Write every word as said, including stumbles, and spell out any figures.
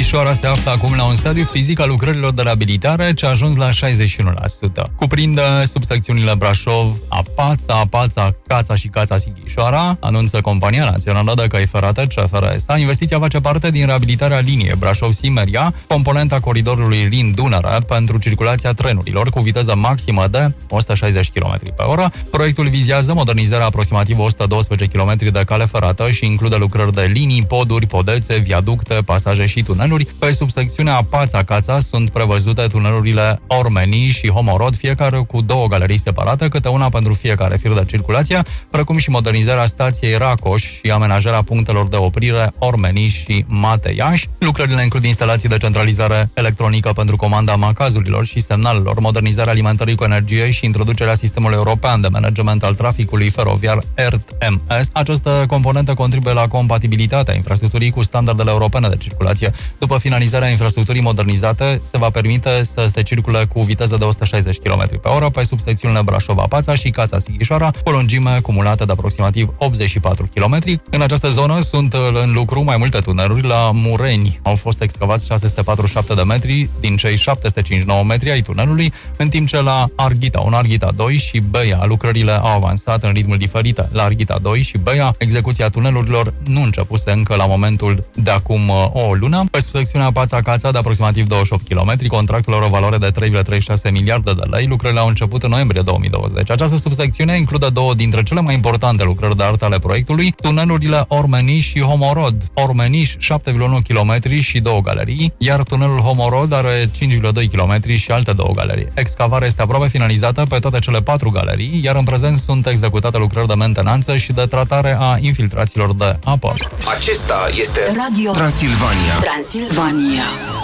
Sighișoara se află acum la un stadiu fizic al lucrărilor de reabilitare ce a ajuns la șaizeci și unu la sută. Cuprinde subsecțiunile Brașov, Apața, Apața, Cața și Cața Sighișoara, anunță Compania Națională de Căi Ferate, C F R S A. Investiția face parte din reabilitarea liniei Brașov-Simeria, componenta coridorului Rin-Dunăre pentru circulația trenurilor cu viteză maximă de o sută șaizeci de kilometri pe oră. Proiectul vizează modernizarea aproximativ o sută doisprezece kilometri de cale ferată și include lucrări de linii, poduri, podețe, viaducte, pasaje și tuneluri. Pe subsecțiunea Apața-Cața sunt prevăzute tunelurile Ormenii și Homorod, fiecare cu două galerii separate, câte una pentru fiecare fir de circulație, precum și modernizarea stației Racoș și amenajarea punctelor de oprire Ormenii și Mateiaș. Lucrările includ instalații de centralizare electronică pentru comanda macazurilor și semnalelor, modernizarea alimentării cu energie și introducerea sistemului european de management al traficului feroviar R T M S. Această componentă contribuie la compatibilitatea infrastructurii cu standardele europene de circulație. După finalizarea infrastructurii modernizate, se va permite să se circule cu viteză de o sută șaizeci de kilometri pe oră pe subsecțiunile Brașov-Apața și Cața-Sighișoara, cu o lungime cumulată de aproximativ optzeci și patru de kilometri. În această zonă sunt în lucru mai multe tuneluri. La Mureni au fost excavați șase sute patruzeci și șapte de metri din cei șapte sute cincizeci și nouă metri ai tunelului, în timp ce la Arghita unu, Arghita doi și Beia lucrările au avansat în ritmuri diferite. La Arghita doi și Beia, execuția tunelurilor nu începuse încă la momentul de acum o lună. Pe subsecțiunea Pața-Cața de aproximativ douăzeci și opt de kilometri, contractul are o valoare de trei virgulă treizeci și șase miliarde de lei. Lucrările au început în noiembrie două mii douăzeci. Această subsecțiune include două dintre cele mai importante lucrări de artă ale proiectului, tunelurile Ormeniș și Homorod. Ormeniș șapte virgulă unu kilometri și două galerii, iar tunelul Homorod are cinci virgulă doi kilometri și alte două galerii. Excavarea este aproape finalizată pe toate cele patru galerii, iar în prezent sunt executate lucrări de mentenanță și de tratare a infiltrațiilor de apă. Acesta este Radio Transilvania. Transilvania.